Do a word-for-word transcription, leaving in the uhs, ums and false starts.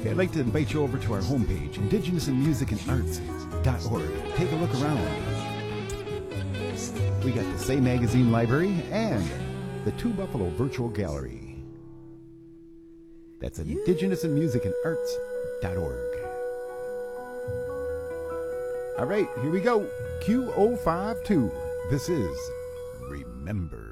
Okay, I'd like to invite you over to our homepage, indigenous in music and arts dot org. Take a look around. We got the Say Magazine Library and the Two Buffalo Virtual Gallery. That's indigenous in music and arts dot org. All right, here we go. Q zero five two. This is Remember.